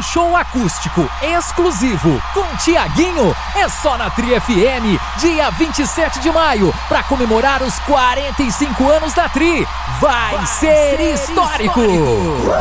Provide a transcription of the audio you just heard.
Um show acústico exclusivo com Tiaguinho é só na Tri FM, dia 27 de maio, para comemorar os 45 anos da Tri. Vai ser histórico!